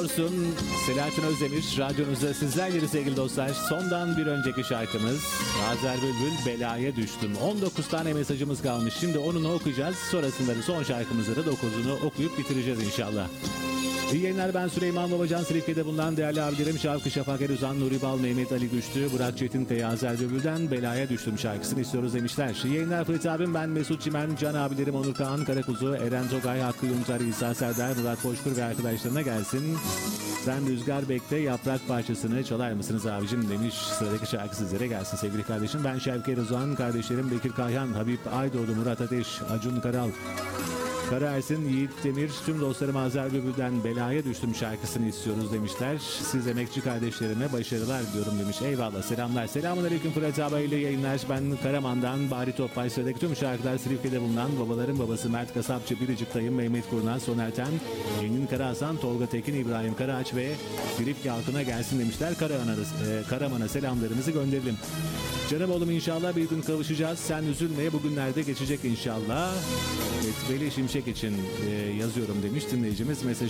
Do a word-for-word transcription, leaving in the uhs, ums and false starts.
Olsun. Selahattin Özdemir radyonuzda sizlerle sevgili dostlar. Sondan bir önceki şarkımız Azer Bülbül Belaya Düştüm. on dokuz tane mesajımız kalmış. Şimdi onunu okuyacağız. Sonrasında da son şarkımızı da dokuzunu okuyup bitireceğiz inşallah. İyi yayınlar, ben Süleyman Babacan. Silifke'de bulunan değerli abilerim Şavkı Şafak Eruzan, Nuri Bal, Mehmet Ali Güçlü, Burak Çetinkaya, Azer Bülbül'den Belaya Düştüm şarkısını istiyoruz demişler. İyi yayınlar Fırat abim, ben Mesut Çimen, Can abilerim Onur Kağan Karakuzu, Eren Togay, Hakkı Yuntar, İsa Serdar, Murat Boşkur ve arkadaşlarına gelsin. Sen Rüzgar Bek'te Yaprak Parçasını çalar mısınız abicim demiş. Sıradaki şarkı sizlere gelsin sevgili kardeşim. Ben Şevket Eruzan, kardeşlerim Bekir Kayhan, Habib Aydoğdu, Murat Ateş, Acun Karal, Kara Ersin, Yiğit Demir, tüm dostlarım Azer Bülbül'den Belaya Düştüm şarkısını istiyoruz demişler. Siz emekçi kardeşlerime başarılar diliyorum demiş. Eyvallah, selamlar. Selamun aleyküm Fırat abiyle yayınlar. Ben Karaman'dan Bari Topbaş, sıradaki tüm şarkılar Silifke'de bulunan babaların babası Mert Kasapçı, Biricik dayım Mehmet Kurnaz, Soner Ten, Engin Karahasan, Tolga Tekin, İbrahim Karaağaç ve Silifke halkına gelsin demişler. Karaman'a, e, Karaman'a selamlarımızı gönderelim. Canım oğlum, inşallah bir gün kavuşacağız. Sen üzülmeye, bugünlerde geçecek inşallah. Etveli Şimşek için e, yazıyorum demiş dinleyicimiz mesajı.